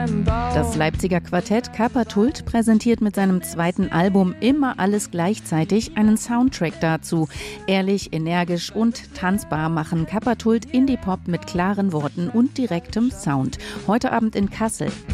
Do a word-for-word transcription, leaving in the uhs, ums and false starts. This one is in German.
Das Leipziger Quartett Kappa-Tult präsentiert mit seinem zweiten Album Immer alles gleichzeitig einen Soundtrack dazu. Ehrlich, energisch und tanzbar machen Kappa-Tult Indie-Pop mit klaren Worten und direktem Sound. Heute Abend in Kassel.